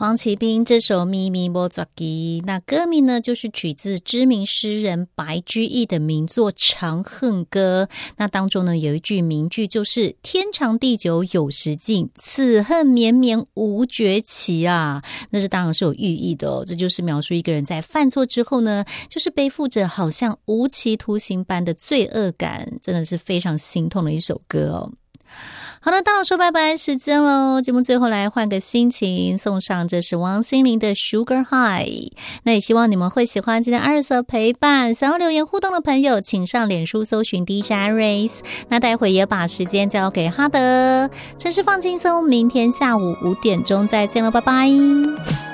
黄启斌这首《咪咪莫抓吉》，那歌名呢就是取自知名诗人白居易的名作《长恨歌》。那当中呢有一句名句就是“天长地久有时尽，此恨绵绵无绝期”啊，那这当然是有寓意的哦。这就是描述一个人在犯错之后呢，就是背负着好像无期徒刑般的罪恶感，真的是非常心痛的一首歌哦。好了，到了说拜拜时间咯，节目最后来换个心情，送上这是王心凌的 Sugar High。 那也希望你们会喜欢今天20色陪伴，想要留言互动的朋友请上脸书搜寻 DJ Iris。 那待会也把时间交给哈德，城市放轻松，明天下午5点钟再见了，拜拜。